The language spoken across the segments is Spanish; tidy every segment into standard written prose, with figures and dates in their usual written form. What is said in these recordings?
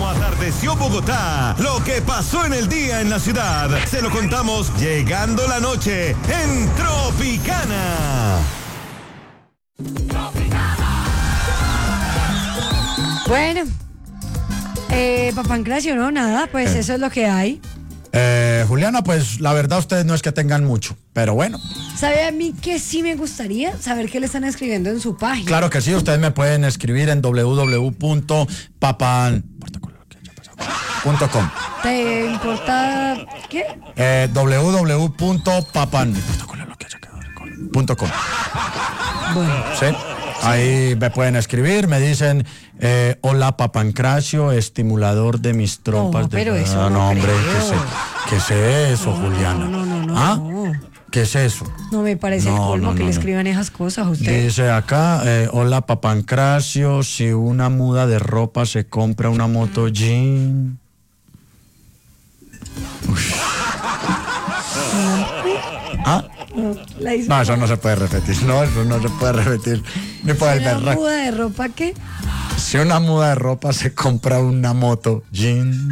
atardeció Bogotá, lo que pasó en el día en la ciudad, se lo contamos llegando la noche en Tropicana. Bueno, Papancracio, no, nada, pues eso es lo que hay. Juliana, pues la verdad ustedes no es que tengan mucho, pero bueno. ¿Sabe a mí que sí me gustaría saber qué le están escribiendo en su página? Claro que sí, ustedes me pueden escribir en www.papan.com. ¿Te importa qué? www.papan.com. Bueno. Sí, ahí me pueden escribir, me dicen, hola Papancracio, estimulador de mis trompas. No, pero eso no, hombre, creo. ¿qué es eso, Juliana? No. ¿Ah? ¿Qué es eso? No me parece el colmo que le escriban esas cosas a usted. Dice acá, hola Papancracio, si una muda de ropa se compra una moto jean. ¿Ah? No, eso no se puede repetir. No, eso no se puede repetir. Ni por el ¿Una muda de ropa qué? Si una muda de ropa se compra una moto jean.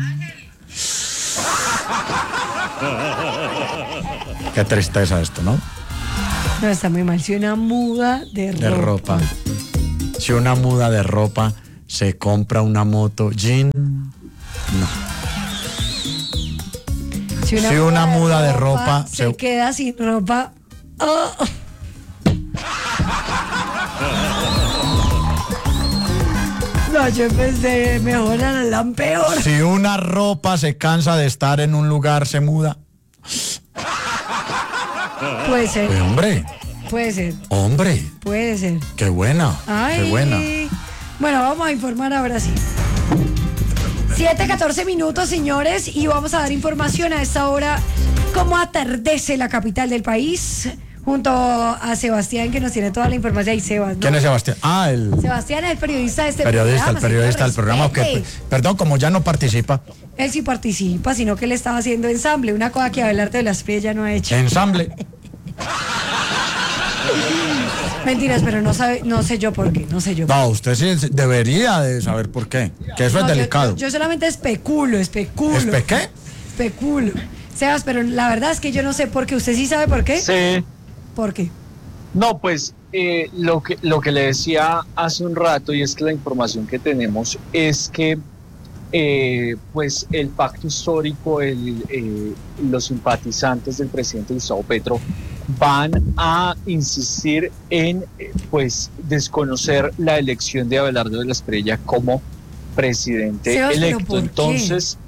Qué tristeza esto, ¿no? No, está muy mal. Si una muda de ropa. Si una muda de ropa se compra una moto jean. No. Si una muda de ropa se queda sin ropa. Oh. No, yo pensé mejor la peor. Si una ropa se cansa de estar en un lugar, se muda. Puede ser. Hombre. Puede ser. Hombre. Puede ser. Qué buena. Ay. Qué buena. Bueno, vamos a informar ahora sí. 7:14 minutos, señores, y vamos a dar información a esta hora cómo atardece la capital del país, junto a Sebastián, que nos tiene toda la información. Y Sebas, ¿no? ¿Quién es Sebastián? Sebastián es el periodista de este periodista, programa. El periodista del programa. Perdón, como ya no participa. Él sí participa, sino que él estaba haciendo ensamble, una cosa que Abelardo de las Pies ya no ha hecho. Ensamble. Mentiras, pero no sé yo por qué, No, usted sí debería de saber por qué, que eso es delicado. Yo solamente especulo. ¿Qué? Especulo. Sebas, pero la verdad es que yo no sé por qué. ¿Usted sí sabe por qué? Sí. ¿Por qué? No, pues lo que le decía hace un rato, y es que la información que tenemos es que pues el pacto histórico, los simpatizantes del presidente Gustavo Petro van a insistir en pues desconocer la elección de Abelardo de la Espriella como presidente electo. Entonces,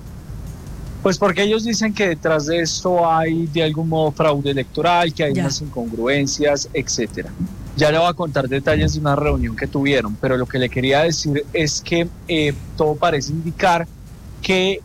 pues porque ellos dicen que detrás de esto hay de algún modo fraude electoral, que hay unas incongruencias, etcétera. Ya le voy a contar detalles de una reunión que tuvieron, pero lo que le quería decir es que todo parece indicar que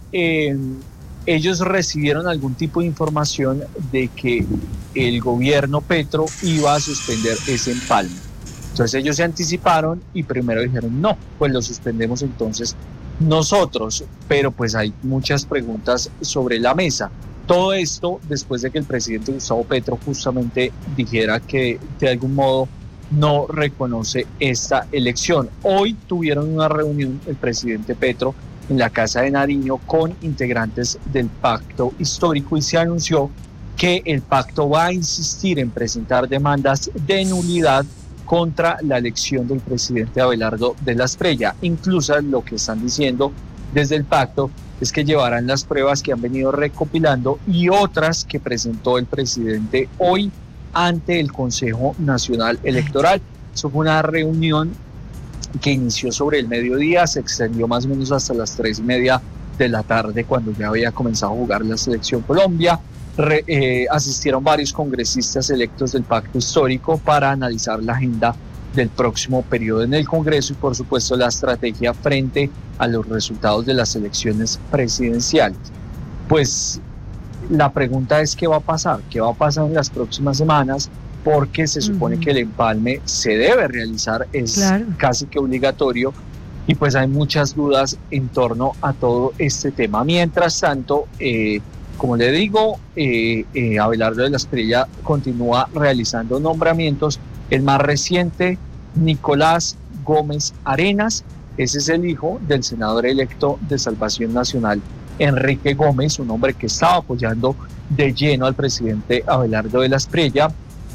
ellos recibieron algún tipo de información de que el gobierno Petro iba a suspender ese empalme. Entonces ellos se anticiparon y primero dijeron, no, pues lo suspendemos entonces nosotros, pero pues hay muchas preguntas sobre la mesa. Todo esto después de que el presidente Gustavo Petro justamente dijera que de algún modo no reconoce esta elección. Hoy tuvieron una reunión el presidente Petro en la Casa de Nariño con integrantes del pacto histórico y se anunció que el pacto va a insistir en presentar demandas de nulidad contra la elección del presidente Abelardo de la Espriella. Incluso lo que están diciendo desde el pacto es que llevarán las pruebas que han venido recopilando y otras que presentó el presidente hoy ante el Consejo Nacional Electoral. Eso fue una reunión que inició sobre el mediodía, se extendió más o menos hasta las 3:30 de la tarde, cuando ya había comenzado a jugar la Selección Colombia. Asistieron varios congresistas electos del Pacto Histórico para analizar la agenda del próximo periodo en el Congreso y por supuesto la estrategia frente a los resultados de las elecciones presidenciales. Pues la pregunta es ¿qué va a pasar? ¿Qué va a pasar en las próximas semanas? Porque se supone que el empalme se debe realizar, es casi que obligatorio, y pues hay muchas dudas en torno a todo este tema. Mientras tanto, como le digo, Abelardo de la Espriella continúa realizando nombramientos. El más reciente, Nicolás Gómez Arenas, Ese es el hijo del senador electo de Salvación Nacional, Enrique Gómez, un hombre que estaba apoyando de lleno al presidente Abelardo de la Espriella.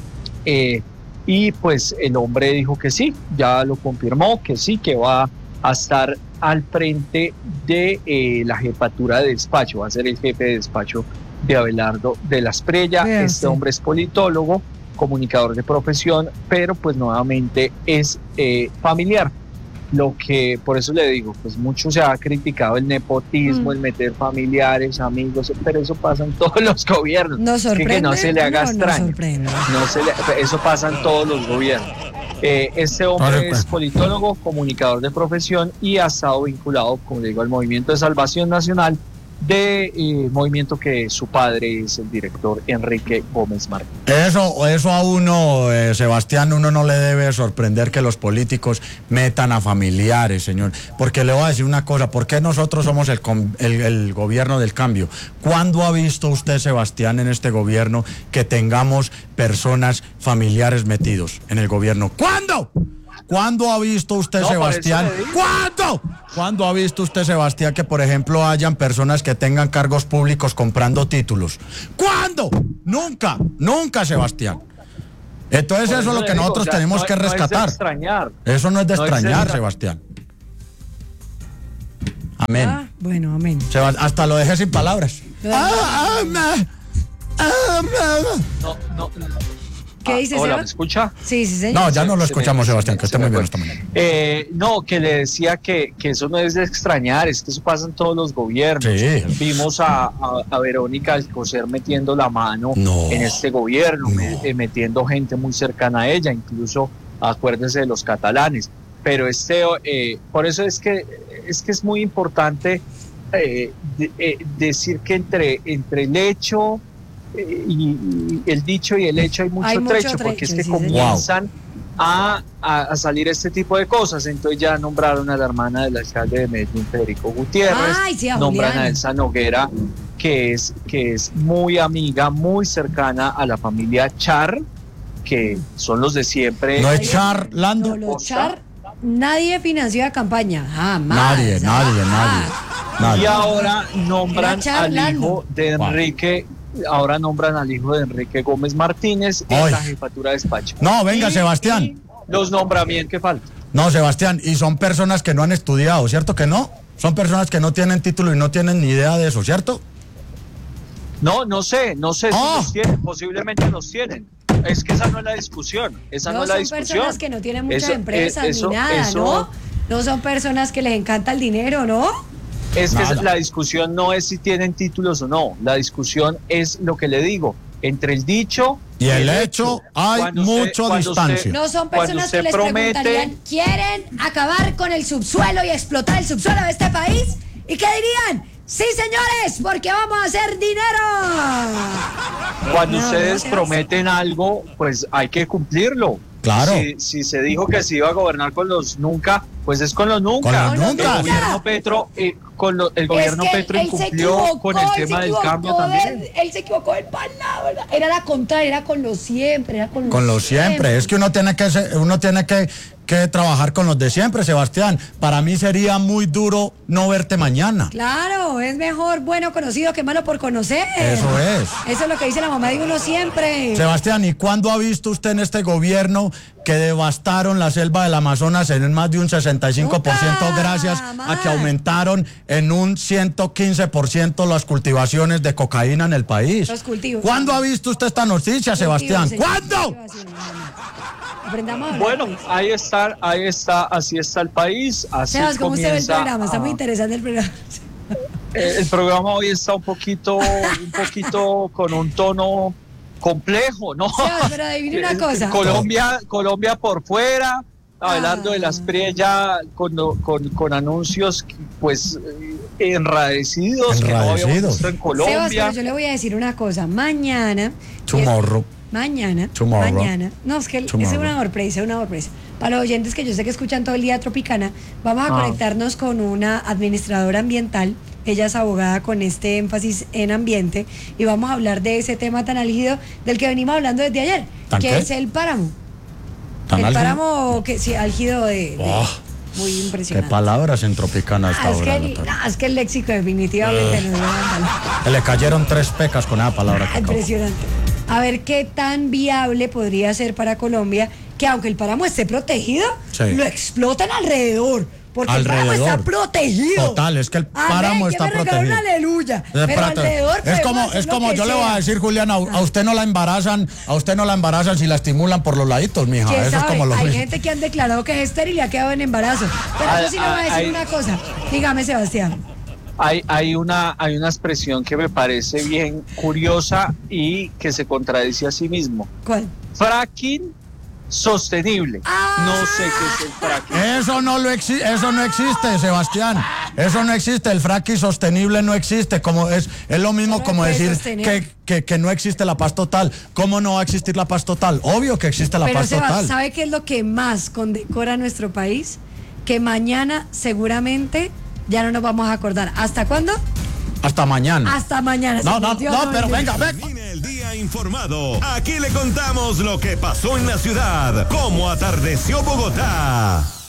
Y pues el hombre dijo que sí, ya lo confirmó, que sí, que va a estar al frente de la jefatura de despacho, va a ser el jefe de despacho de Abelardo de la Espriella. Este hombre es politólogo, comunicador de profesión, pero pues nuevamente es familiar. Lo que, por eso le digo, pues mucho se ha criticado el nepotismo, el meter familiares, amigos, pero eso pasa en todos los gobiernos. ¿Nos sorprende? Que no se le haga extraño. Nos sorprende. Eso pasa en todos los gobiernos. Este hombre es politólogo, comunicador de profesión y ha estado vinculado, como le digo, al Movimiento de Salvación Nacional, movimiento que su padre es el director Enrique Gómez Martínez. Eso a uno, Sebastián, uno no le debe sorprender que los políticos metan a familiares, señor. Porque le voy a decir una cosa, ¿por qué nosotros somos el gobierno del cambio? ¿Cuándo ha visto usted, Sebastián, en este gobierno que tengamos personas familiares metidos en el gobierno? ¿Cuándo? ¿Cuándo ha visto usted, Sebastián? ¿Cuándo? ¿Cuándo ha visto usted, Sebastián, que por ejemplo hayan personas que tengan cargos públicos comprando títulos? ¿Cuándo? Nunca, nunca, Sebastián. Entonces eso es lo que nosotros tenemos que rescatar. Eso no es de extrañar, Sebastián. Amén. Bueno, amén. Hasta lo dejé sin palabras. No. ¿Qué dice, hola, Seba? ¿me escucha? Sí, señor. No, ya no lo escuchamos, Sebastián, que esté muy bien esta mañana. No, que le decía que eso no es de extrañar, es que eso pasa en todos los gobiernos. Sí. Vimos a Verónica Alcocer metiendo la mano en este gobierno, metiendo gente muy cercana a ella, incluso acuérdense de los catalanes. Pero por eso es que es muy importante decir que entre el hecho y el dicho y el hecho hay mucho trecho, porque es que comienzan a salir este tipo de cosas. Entonces ya nombraron a la hermana del alcalde de Medellín, Federico Gutiérrez, nombran a Elsa Noguera, que es muy amiga, muy cercana a la familia Char, que son los de siempre. No es Char Lando. No, los Char, nadie financió la campaña, jamás. Nadie. Y ahora nombran al hijo de Enrique. Ahora nombran al hijo de Enrique Gómez Martínez en la jefatura de despacho. No, venga, Sebastián. Y los nombramientos que faltan. No, Sebastián, y son personas que no han estudiado, ¿cierto que no? Son personas que no tienen título y no tienen ni idea de eso, ¿cierto? No sé si los tienen, posiblemente los tienen. Es que esa no es la discusión. No son personas que no tienen muchas empresas ni nada, ¿no? No son personas que les encanta el dinero, ¿no? Es que la discusión no es si tienen títulos o no, la discusión es lo que le digo, entre el dicho y el hecho hay mucha distancia. No son personas que les preguntarían, ¿quieren acabar con el subsuelo y explotar el subsuelo de este país? ¿Y qué dirían? Sí, señores, porque vamos a hacer dinero. Cuando ustedes prometen algo, pues hay que cumplirlo. Claro. Si se dijo que se iba a gobernar con los nunca, pues es con los nunca. Con los nunca. El gobierno Petro, el gobierno Petro incumplió con el tema del cambio también. Él se equivocó en palabra. Era la contraria, era con lo siempre. Con lo siempre. Es que uno tiene que trabajar con los de siempre, Sebastián. Para mí sería muy duro no verte mañana. Claro, es mejor bueno conocido que malo por conocer. Eso es. Eso es lo que dice la mamá de uno siempre. Sebastián, ¿y cuándo ha visto usted en este gobierno que devastaron la selva del Amazonas en más de un 65% gracias a que aumentaron en un 115% las cultivaciones de cocaína en el país? Los cultivos. ¿Cuándo ha visto usted esta noticia, Sebastián? ¿Cuándo? Bueno, ahí está, así está el país. Así Sebas, ¿cómo usted ve el programa? Está muy a... interesante el programa. El programa hoy está un poquito con un tono complejo, ¿no? Sebas, pero adivine una cosa. Colombia por fuera, Abelardo de la Espriella con anuncios pues enradecidos que no habíamos visto en Colombia. Sebas, pero yo le voy a decir una cosa. Mañana. Mañana. No, es que es una sorpresa. Para los oyentes que yo sé que escuchan todo el día Tropicana, vamos a conectarnos con una administradora ambiental. Ella es abogada con este énfasis en ambiente y vamos a hablar de ese tema tan álgido del que venimos hablando desde ayer, que es el páramo. El páramo que sí, álgido muy impresionante. Qué palabras en Tropicana hasta ahora. Es que el léxico definitivamente no es. Le cayeron 3 pecas con esa palabra. Impresionante. A ver qué tan viable podría ser para Colombia que aunque el páramo esté protegido, lo explotan alrededor. Porque el páramo está protegido. Total, es que el páramo está protegido. Aleluya. Pero alrededor es como yo le voy a decir, Julián, a usted no la embarazan, si la estimulan por los laditos, mija. Eso es como lo Hay mismo. gente que han declarado que es estéril y ha quedado en embarazo. Pero yo sí le voy a decir una cosa. Dígame, Sebastián. Hay una expresión que me parece bien curiosa y que se contradice a sí mismo. ¿Cuál? Fracking sostenible. No sé qué es el fracking. Eso no existe, Sebastián. Eso no existe. El fracking sostenible no existe. Como es lo mismo como decir que no existe la paz total. ¿Cómo no va a existir la paz total? Obvio que existe la paz total. ¿Sabe qué es lo que más condecora nuestro país? Que mañana seguramente ya no nos vamos a acordar. ¿Hasta cuándo? Hasta mañana. Hasta mañana. No, pero venga. Termina el día informado. Aquí le contamos lo que pasó en la ciudad. Cómo atardeció Bogotá.